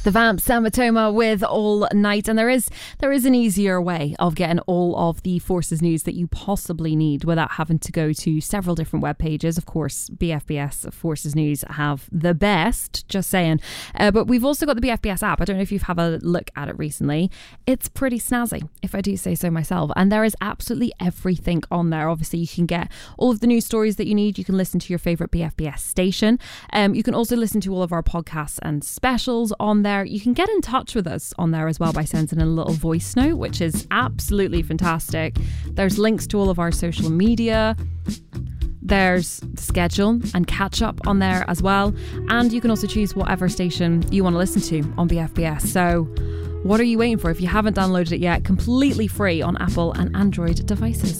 The Vamp, Sam Matoma with All Night. And there is an easier way of getting all of the Forces news that you possibly need without having to go to several different web pages. Of course, BFBS Forces News have the best, just saying. But we've also got the BFBS app. I don't know if you've had a look at it recently. It's pretty snazzy, if I do say so myself. And there is absolutely everything on there. Obviously, you can get all of the news stories that you need. You can listen to your favourite BFBS station. You can also listen to all of our podcasts and specials on there. You can get in touch with us on there as well by sending in a little voice note, which is absolutely fantastic. There's links to all of our social media. There's schedule and catch up on there as well. And you can also choose whatever station you want to listen to on BFBS. So what are you waiting for? If you haven't downloaded it yet, completely free on Apple and Android devices.